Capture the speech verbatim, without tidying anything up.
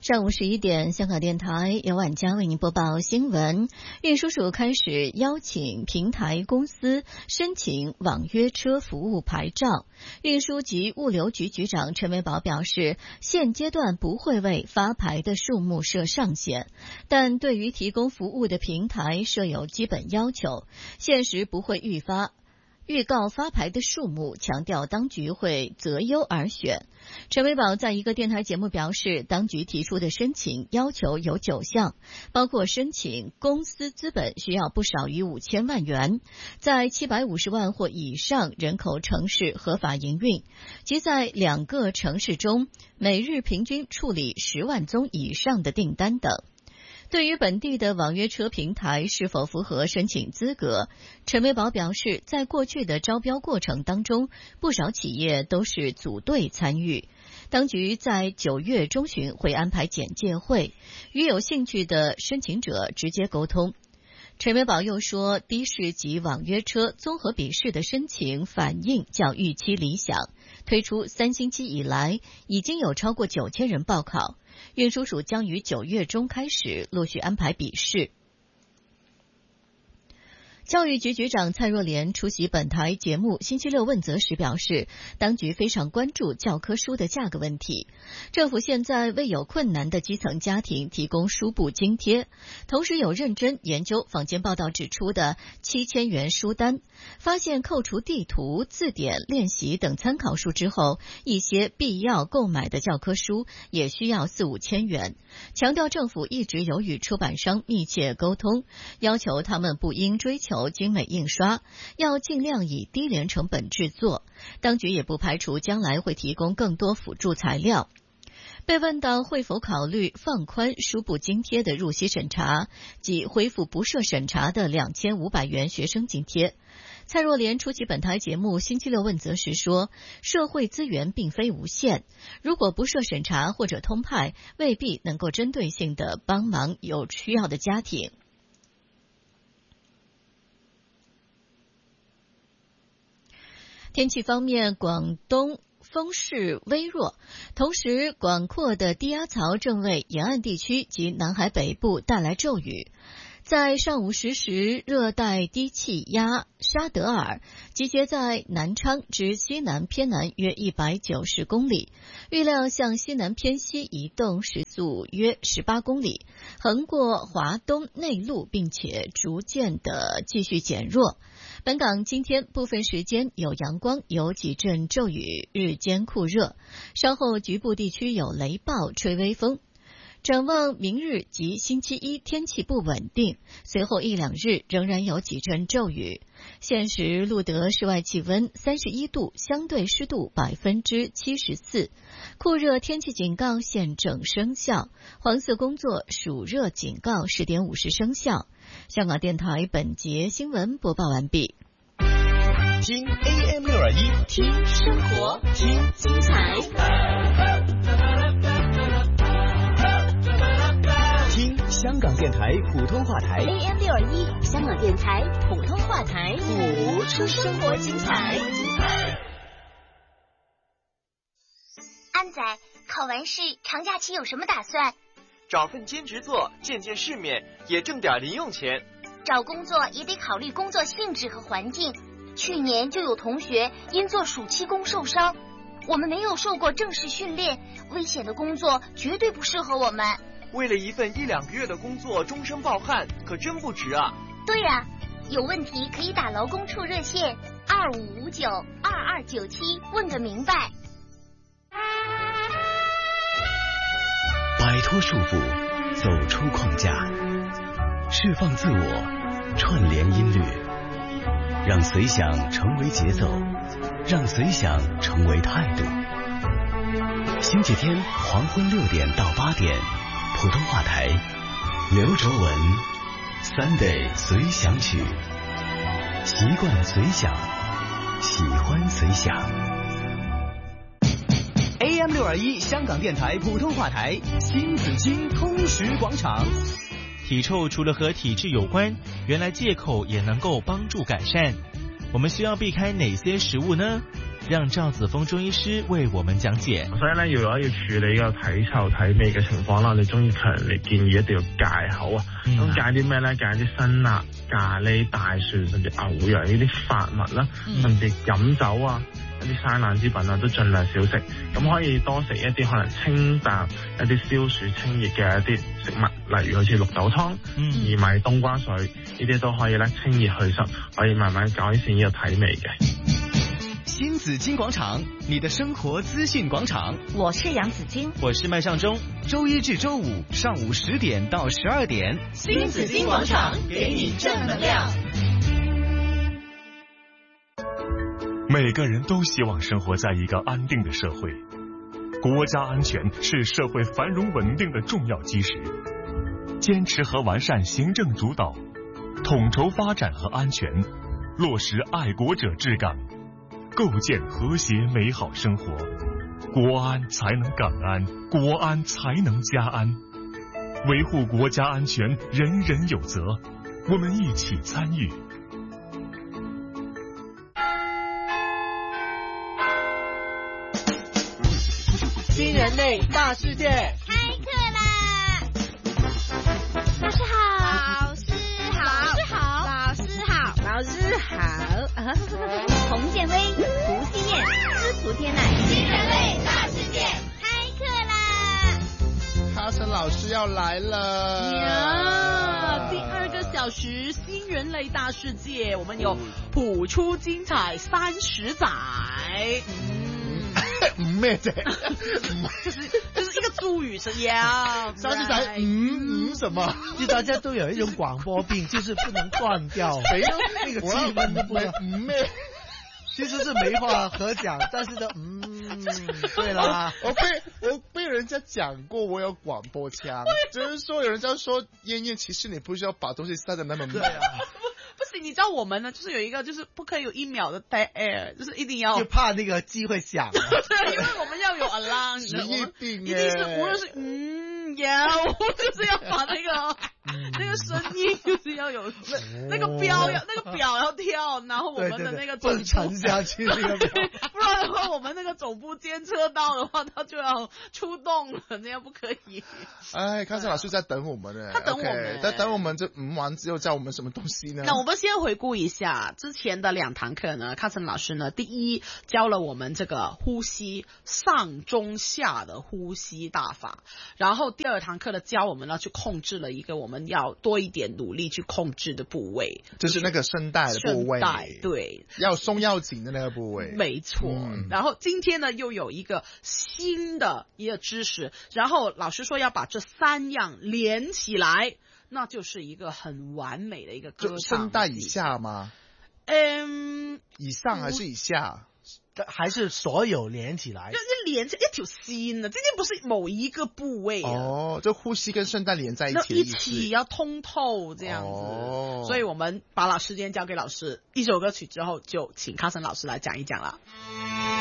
上午十一点，香港电台由婉佳为您播报新闻。运输署开始邀请平台公司申请网约车服务牌照。运输及物流局局长陈维宝表示，现阶段不会为发牌的数目设上限，但对于提供服务的平台设有基本要求，现时不会预发。预告发牌的数目，强调当局会择优而选。陈维宝在一个电台节目表示，当局提出的申请要求有九项，包括申请公司资本需要不少于五千万元，在七百五十万或以上人口城市合法营运，即在两个城市中每日平均处理十万宗以上的订单等。对于本地的网约车平台是否符合申请资格，陈维宝表示，在过去的招标过程当中，不少企业都是组队参与。当局在九月中旬会安排简介会，与有兴趣的申请者直接沟通。陈维宝又说，的士及网约车综合笔试的申请反应较预期理想，推出三星期以来，已经有超过九千人报考。运输署将于九月中开始陆续安排笔试。教育局局长蔡若莲出席本台节目星期六问责时表示，当局非常关注教科书的价格问题，政府现在为有困难的基层家庭提供书簿津贴，同时有认真研究坊间报道指出的七千元书单，发现扣除地图、字典、练习等参考书之后，一些必要购买的教科书也需要四五千元，强调政府一直有与出版商密切沟通，要求他们不应追求精美印刷，要尽量以低廉成本制作。当局也不排除将来会提供更多辅助材料。被问到会否考虑放宽书簿津贴的入息审查及恢复不设审查的两千五百元学生津贴，蔡若莲出席本台节目星期六问责时说，社会资源并非无限，如果不设审查或者通派，未必能够针对性的帮忙有需要的家庭。天气方面，广东风势微弱，同时广阔的低压槽正为沿岸地区及南海北部带来骤雨。在上午十时，热带低气压沙德尔集结在南昌至西南偏南约一百九十公里，预料向西南偏西移动，时速约十八公里，横过华东内陆，并且逐渐的继续减弱。本港今天部分时间有阳光，有几阵骤雨，日间酷热，稍后局部地区有雷暴，吹微风。展望明日及星期一天气不稳定，随后一两日仍然有几阵骤雨。现时录得室外气温三十一度，相对湿度百分之七十四，酷热天气警告现正生效，黄色工作暑热警告十点五十生效。香港电台本节新闻播报完毕。 听 A M 六二一， 听生活，听精彩。 听香港电台普通话台 A M 六二一，香港电台普通话台，谱出生活精彩。 安仔，考完试长假期有什么打算？ 找份兼职做，见见世面，也挣点零用钱。 找工作也得考虑工作性质和环境。去年就有同学因做暑期工受伤，我们没有受过正式训练，危险的工作绝对不适合我们。 为了一份一两个月的工作终身抱憾，可真不值啊。 对呀、啊，有问题可以打劳工处热线二五五九二二九七问个明白。 摆脱束缚，走出框架，释放自我，串联音律，让随想成为节奏，让随想成为态度。星期天黄昏六点到八点，普通话台，刘卓文 Sunday 随想曲，习惯随想，喜欢随想。A M 六二一香港电台普通话台，新紫荆通识广场。 体臭除了和体质有关，原来戒口也能够帮助改善。我们需要避开哪些食物呢？ 让趙子峰中醫師為我們講解。 所以咧，如果要處理個體臭體味嘅情況啦，你中意強烈建議一定要戒口啊。咁、嗯、戒啲咩咧？戒啲辛辣、咖喱、大蒜甚至牛羊呢啲發物啦，嗯、甚至飲酒啊、一啲生冷之品啊，都盡量少食。咁可以多食一啲可能清淡、一啲消暑清熱嘅一啲食物，例如好似綠豆湯、 嗯、 薏米冬瓜水呢啲都可以咧清熱祛濕，可以慢慢改善呢個體味嘅。 新紫荊廣場，你的生活資訊廣場。 我是楊子矜， 我是麥尚中。 周一至周五上午十點到十二點， 新紫荊廣場給你正能量。 每個人都希望生活在一個安定的社會，國家安全是社會繁榮穩定的重要基石。堅持和完善行政主導，統籌發展和安全，落實愛國者治港，構建和諧美好生活，國安才能港安，國安才能家安。維護國家安全，人人有責，我們一起參與。 新人類大世界開課啦！老師好，老師好，老師好， 老師好，洪建威、胡希燕、司徒天乃， 新人類大世界開課啦！ 卡森老師要來了呀！第二個小時新人類大世界，我們有譜出精彩三十載。嗯。 唔咩啫？ 就是就是一個注語是呀， 三十載，嗯嗯什麼？就大家都有一種廣播病，就是不能斷掉，沒有那個氣氛都不能嗯咩。其實是沒話可講，但是呢，嗯，對啦。我被我被人家講過，我有廣播腔，就是說有人家說燕燕，其實你不需要把東西塞得那麼滿。對啊。 不是，你知道我們呢，就是有一個，就是不可以有一秒的 dead air，就是一定要， 就怕那個機會響。 對，因為我們要有 alarm， 職業病， 一定是無論是嗯呀，我就是要把那個那個聲音就是要有那個標要那個表要跳，然後我們的那個總部沉下去那個表，不然的話我們那個總部監測到的話，他就要出動了，那樣不可以。 哎，康森老師在等我們呢， 他等我們， 他等我們這嗯完之後教我們什麼東西呢？ 那我們先回顧一下之前的兩堂課呢，康森老師呢，第一教了我們這個呼吸上中下的呼吸大法，然後第二堂課呢教我們呢去控制了一個我們要多一點努力去控制的部位， 就是那個聲帶的部位， 聲帶，對， 要鬆要緊的那個部位， 沒錯。嗯、然後今天呢又有一個新的一個知識，然後老師說要把這三樣連起來，那就是一個很完美的一個歌唱。就聲帶以下嗎？嗯，以上還是以下？還是所有連起來？就一連起一條線啊！這件不是某一個部位啊。哦，就呼吸跟聲帶連在一起，一起要通透這樣子。哦，所以我們把老時間交給老師，一首歌曲之後就請卡森老師來講一講了。